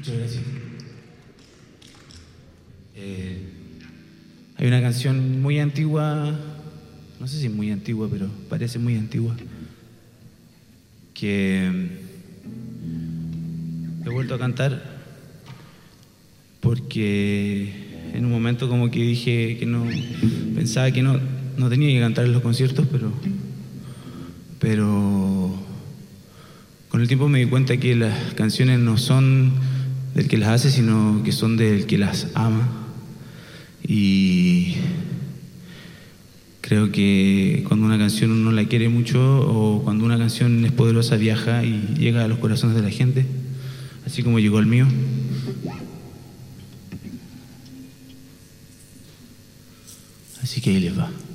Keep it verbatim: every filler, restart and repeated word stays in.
Muchas gracias. Eh, hay una canción muy antigua, no sé si es muy antigua, pero parece muy antigua, que he vuelto a cantar porque en un momento como que dije que no, pensaba que no, no tenía que cantar en los conciertos, pero, pero con el tiempo me di cuenta que las canciones no son del que las hace, sino que son del que las ama. Y creo que cuando una canción uno la quiere mucho, o cuando una canción es poderosa, viaja y llega a los corazones de la gente, así como llegó el mío. Así que ahí les va.